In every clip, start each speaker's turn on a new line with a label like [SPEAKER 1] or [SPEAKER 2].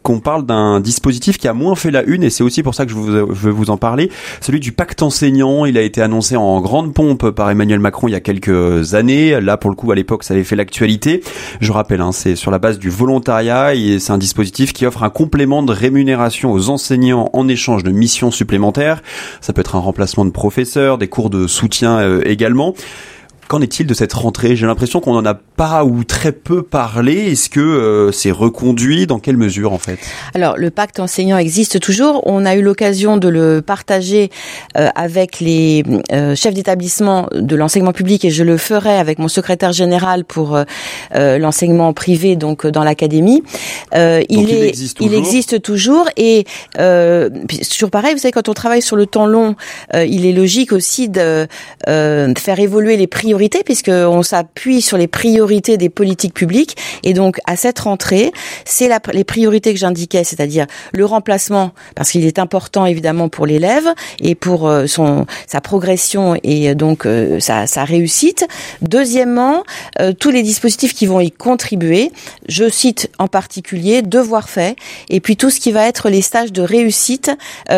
[SPEAKER 1] on parle d'un dispositif qui a moins fait la une, et c'est aussi pour ça que je veux vous en parler, celui du pacte enseignant. Il a été annoncé en grande pompe par Emmanuel Macron il y a quelques années. Là, pour le coup, à l'époque, ça avait fait l'actualité. Je rappelle, c'est sur la base du volontariat, et c'est un dispositif qui offre un complément de rémunération aux enseignants en échange de missions supplémentaires. Ça peut être un remplacement de professeurs, des cours de soutien également. Qu'en est-il de cette rentrée ? J'ai l'impression qu'on n'en a pas ou très peu parlé. Est-ce que c'est reconduit ? Dans quelle mesure, en fait ?
[SPEAKER 2] Alors, le pacte enseignant existe toujours. On a eu l'occasion de le partager avec les chefs d'établissement de l'enseignement public, et je le ferai avec mon secrétaire général pour l'enseignement privé, donc dans l'académie. Il existe toujours, et toujours pareil, vous savez, quand on travaille sur le temps long, il est logique aussi de faire évoluer les priorités, puisqu'on s'appuie sur les priorités des politiques publiques. Et donc, à cette rentrée, c'est les priorités que j'indiquais, c'est-à-dire le remplacement, parce qu'il est important évidemment pour l'élève et pour sa progression et donc sa réussite. Deuxièmement, tous les dispositifs qui vont y contribuer. Je cite en particulier devoirs faits, et puis tout ce qui va être les stages de réussite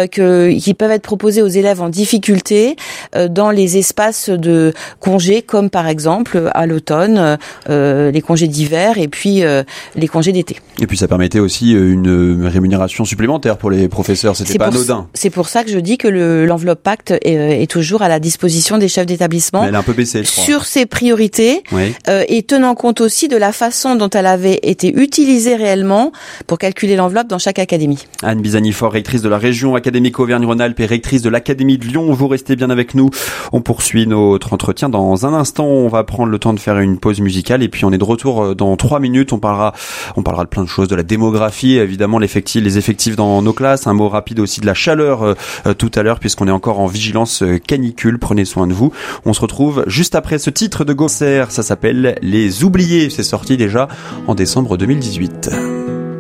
[SPEAKER 2] qui peuvent être proposés aux élèves en difficulté dans les espaces de congés, comme par exemple à l'automne, les congés d'hiver et puis les congés d'été.
[SPEAKER 1] Et puis ça permettait aussi une rémunération supplémentaire pour les professeurs, c'était pas anodin.
[SPEAKER 2] C'est pour ça que je dis que l'enveloppe pacte est toujours à la disposition des chefs d'établissement.
[SPEAKER 1] Mais elle a un peu baissé, je crois.
[SPEAKER 2] Sur ses priorités, oui. Et tenant compte aussi de la façon dont elle avait été utilisée réellement pour calculer l'enveloppe dans chaque académie.
[SPEAKER 1] Anne Bizani-Faure, rectrice de la région académique Auvergne-Rhône-Alpes et rectrice de l'Académie de Lyon. Vous restez bien avec nous. On poursuit notre entretien dans un instant. On va prendre le temps de faire une pause musicale, et puis on est de retour dans 3 minutes. On parlera de plein de choses, de la démographie, évidemment les effectifs dans nos classes. Un mot rapide aussi de la chaleur tout à l'heure, puisqu'on est encore en vigilance canicule. Prenez soin de vous. On se retrouve juste après ce titre de Gausser. Ça s'appelle Les Oubliés. C'est sorti déjà en décembre 2018.